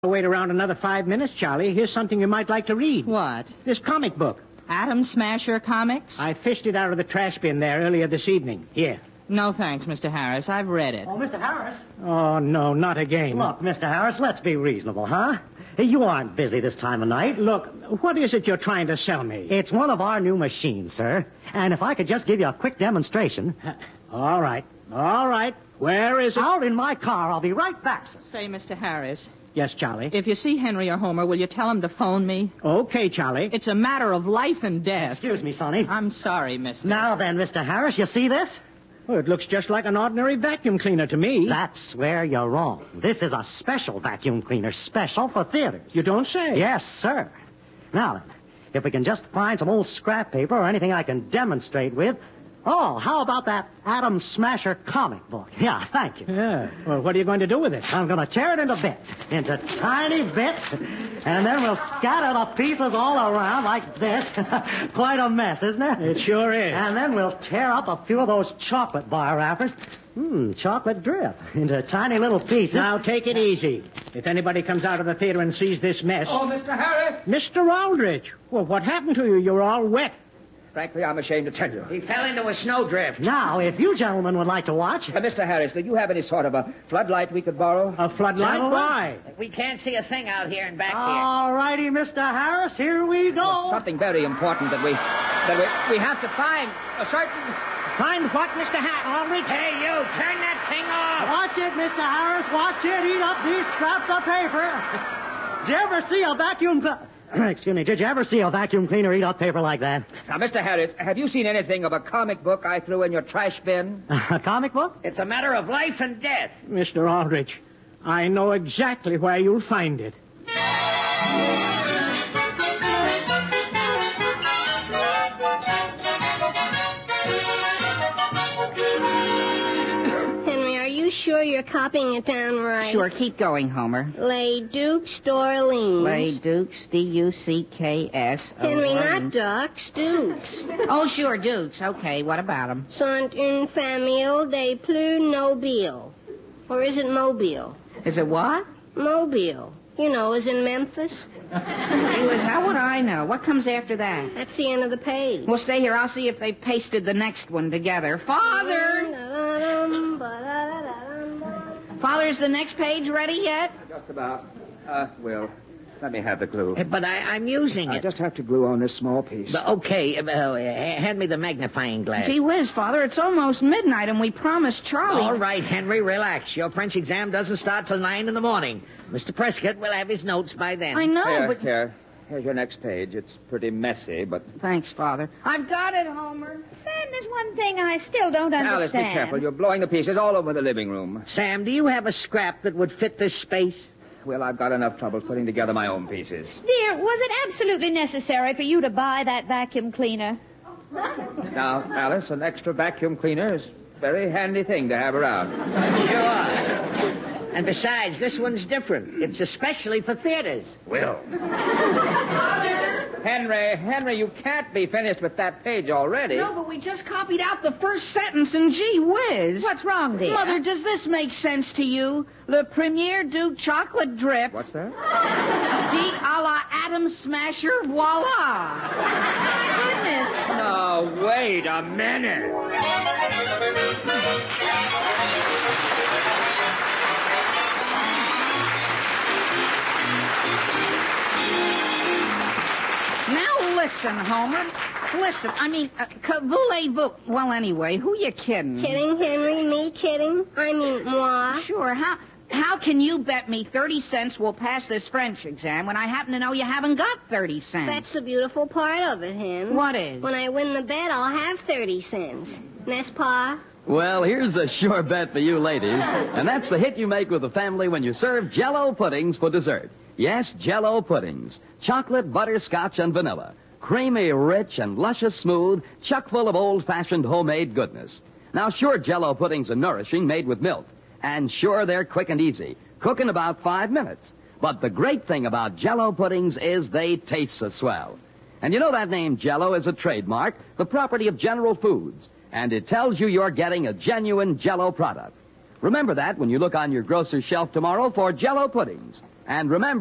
Wait around another 5 minutes, Charlie. Here's something you might like to read. What? This comic book. Atom Smasher Comics? I fished it out of the trash bin there earlier this evening. Here. No, thanks, Mr. Harris. I've read it. Oh, Mr. Harris. Oh, no, not again. Look, Mr. Harris, let's be reasonable, huh? You aren't busy this time of night. Look, what is it you're trying to sell me? It's one of our new machines, sir. And if I could just give you a quick demonstration. All right. Where is it? Out in my car. I'll be right back, sir. Say, Mr. Harris, Yes, Charlie. if you see Henry or Homer, will you tell him to phone me? Okay, Charlie. It's a matter of life and death. Excuse me, Sonny. I'm sorry, mister. Now then, Mr. Harris, you see this? Well, it looks just like an ordinary vacuum cleaner to me. That's where you're wrong. This is a special vacuum cleaner, special for theaters. You don't say. Yes, sir. Now then, if we can just find some old scrap paper or anything I can demonstrate with. Oh, how about that Atom Smasher comic book? Yeah, thank you. Yeah. Well, what are you going to do with it? I'm going to tear it into bits, into tiny bits, and then we'll scatter the pieces all around like this. Quite a mess, isn't it? It sure is. And then we'll tear up a few of those chocolate bar wrappers. Chocolate drip into tiny little pieces. Now, take it easy. If anybody comes out of the theater and sees this mess... Oh, Mr. Harris! Mr. Aldrich! Well, what happened to you? You're all wet. Frankly, I'm ashamed to tell you. He fell into a snowdrift. Now, if you gentlemen would like to watch... Mr. Harris, do you have any sort of a floodlight we could borrow? A floodlight? Gentlemen? Why? We can't see a thing out here and back here. All righty, Mr. Harris, here we go. There's something very important that we have to find. A certain... Find what, Mr. Aldrich? Hey, you, turn that thing off. Watch it, Mr. Harris. Watch it. Eat up these scraps of paper. Did you ever see a vacuum... Excuse me. Did you ever see a vacuum cleaner eat up paper like that? Now, Mr. Harris, have you seen anything of a comic book I threw in your trash bin? A comic book? It's a matter of life and death. Mr. Aldrich, I know exactly where you'll find it. Sure you're copying it down right? Sure, keep going, Homer. Lay Dukes, Dorleans. Lay Dukes, D-U-C-K-S. Henry, not Ducks, Dukes. Oh, sure, Dukes. Okay, what about them? Sont une famille de plus nobile. Or is it Mobile? Is it what? Mobile. You know, as in Memphis. Anyways, how would I know? What comes after that? That's the end of the page. Well, stay here. I'll see if they pasted the next one together. Father, is the next page ready yet? Just about. Will, let me have the glue. But I'm using I it. just have to glue on this small piece. Okay, hand me the magnifying glass. Gee whiz, Father, it's almost midnight, and we promised Charlie... All right, Henry, relax. Your French exam doesn't start till 9 in the morning. Mr. Prescott will have his notes by then. I know, but... Here's your next page. It's pretty messy, but... Thanks, Father. I've got it, Homer. Sam, there's one thing I still don't understand. Alice, be careful. You're blowing the pieces all over the living room. Sam, do you have a scrap that would fit this space? Well, I've got enough trouble putting together my own pieces. Dear, was it absolutely necessary for you to buy that vacuum cleaner? Now, Alice, an extra vacuum cleaner is a very handy thing to have around. Sure. And besides, this one's different. It's especially for theaters. Will. Henry, you can't be finished with that page already. No, but we just copied out the first sentence, and gee whiz. What's wrong, dear? Mother, does this make sense to you? Le Premier Duke Chocolate Drip. What's that? Dit a la Atom Smasher, voila. Goodness. No, wait a minute. Now listen, Homer. Listen, voulez-vous? Well, anyway, who you kidding? Kidding, Henry? Me kidding? I mean, moi. Sure, how can you bet me 30 cents we'll pass this French exam when I happen to know you haven't got 30 cents? That's the beautiful part of it, Hen. What is? When I win the bet, I'll have 30 cents. N'est-ce pas? Well, here's a sure bet for you ladies, and that's the hit you make with the family when you serve Jell-O puddings for dessert. Yes, Jell-O puddings. Chocolate, butterscotch, and vanilla. Creamy, rich, and luscious smooth, chock full of old-fashioned homemade goodness. Now, sure, Jell-O puddings are nourishing, made with milk. And sure, they're quick and easy. Cook in about 5 minutes. But the great thing about Jell-O puddings is they taste so swell. And you know that name Jell-O is a trademark, the property of General Foods. And it tells you you're getting a genuine Jell-O product. Remember that when you look on your grocer's shelf tomorrow for Jell-O puddings. And remember,